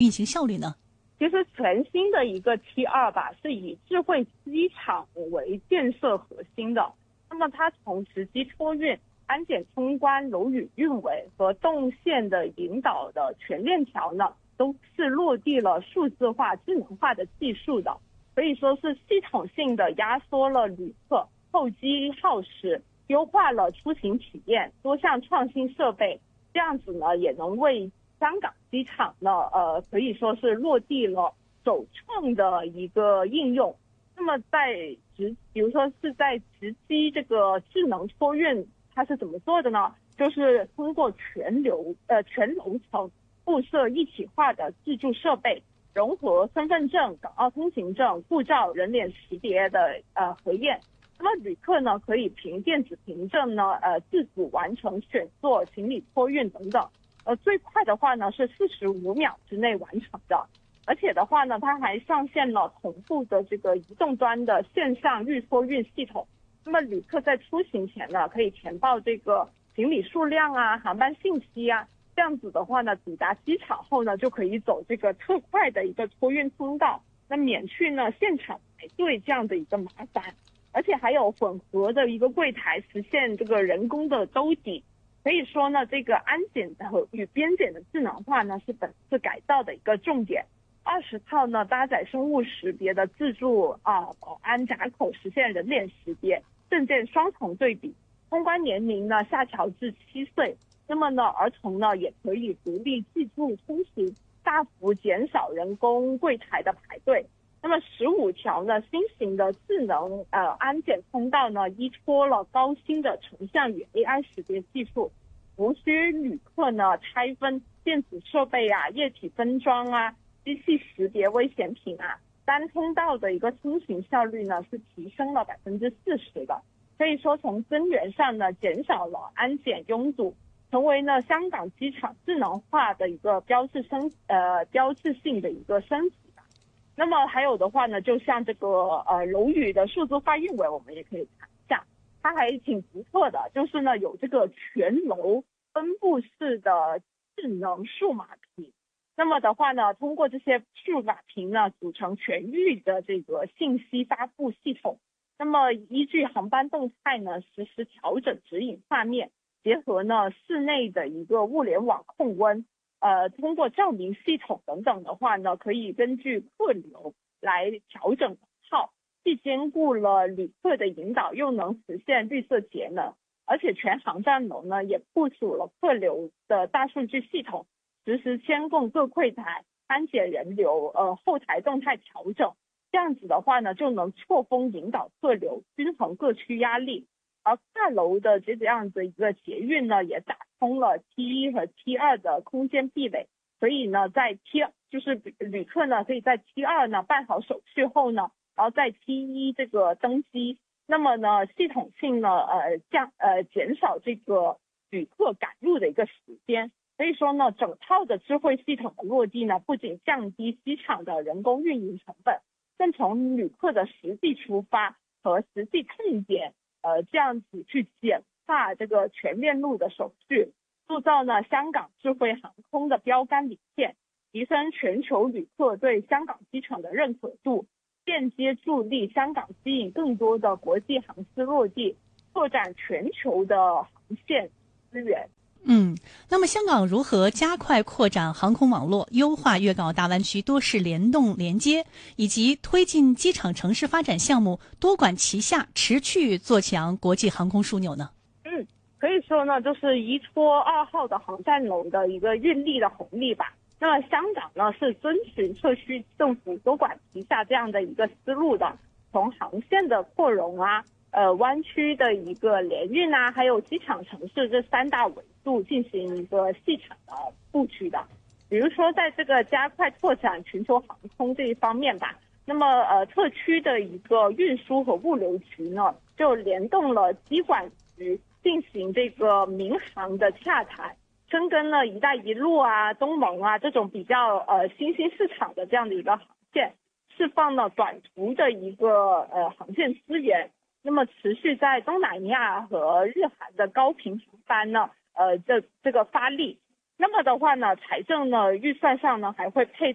运行效率呢？ 其实全新的一个 T2吧，是以智慧机场为建设核心的。那么它从值机托运、安检通关、楼宇运维和动线的引导的全链条呢，都是落地了数字化、智能化的技术的，可以说是系统性的压缩了旅客候机耗时，优化了出行体验，多项创新设备，这样子呢也能为香港机场呢，可以说是落地了首创的一个应用。那么比如说是在直机这个智能托运，它是怎么做的呢？就是通过全楼层布设一体化的自助设备，融合身份证、港澳通行证、护照、人脸识别的核验。那么旅客呢可以凭电子凭证呢自主完成选座、行李托运等等。最快的话呢是45秒之内完成的，而且的话呢，它还上线了同步的这个移动端的线上预托运系统。那么旅客在出行前呢，可以填报这个行李数量啊、航班信息啊，这样子的话呢，抵达机场后呢，就可以走这个特快的一个托运通道，那免去呢现场排队这样的一个麻烦，而且还有混合的一个柜台，实现这个人工的兜底。可以说呢，这个安检与边检的智能化呢，是本次改造的一个重点。20套呢搭载生物识别的自助保安闸口，实现人脸识别、证件双重对比。通关年龄呢下调至7岁，那么呢儿童呢也可以独立自助通行，大幅减少人工柜台的排队。那么15条呢新型的智能安检通道呢，依托了高新的成像与 AI 识别技术，无需旅客呢拆分电子设备啊、液体分装啊、机器识别危险品啊，单通道的一个通行效率呢是提升了40%的。可以说从根源上呢减少了安检拥堵，成为呢香港机场智能化的一个标志性的一个升级。那么还有的话呢，就像这个楼宇的数字化运维，我们也可以看一下，它还挺不错的，就是呢有这个全楼分布式的智能数码屏。那么的话呢，通过这些数码屏呢，组成全域的这个信息发布系统。那么依据航班动态呢，实时调整指引画面，结合呢室内的一个物联网控温。通过照明系统等等的话呢，可以根据客流来调整能耗，既兼顾了旅客的引导，又能实现绿色节能。而且全航站楼呢也部署了客流的大数据系统，实时监控各柜台、安检人流、后台动态调整。这样子的话呢，就能错峰引导客流，均衡各区压力。而跨楼的这样的一个捷运呢，也打通了 T1 和 T2 的空间壁垒，所以呢，在就是旅客呢可以在 T2 呢办好手续后呢，然后在 T1 这个登机，那么呢系统性呢减少这个旅客赶路的一个时间。所以说呢，整套的智慧系统的落地呢，不仅降低机场的人工运营成本，更从旅客的实际出发和实际痛点。这样子去简化这个全链路的手续，塑造呢香港智慧航空的标杆领线，提升全球旅客对香港机场的认可度，间接助力香港吸引更多的国际航司落地，拓展全球的航线资源。 那么香港如何加快扩展航空网络，优化粤港澳大湾区多式联动连接，以及推进机场城市发展项目多管齐下，持续做强国际航空枢纽呢？ 可以说呢，就是依托2号的航站楼的一个运力的红利吧。那么香港呢是遵循特区政府多管齐下这样的一个思路的，从航线的扩容啊、湾区的一个联运啊，还有机场城市这3大维度进行一个细场的布局的。比如说在这个加快拓展全球航空这一方面吧，那么特区的一个运输和物流局呢，就联动了机管局进行这个民航的洽谈，深耕了一带一路啊、东盟啊这种比较新兴市场的这样的一个航线，释放了短途的一个航线资源。那么持续在东南亚和日韩的高频航班呢，这个发力。那么的话呢，财政呢预算上呢还会配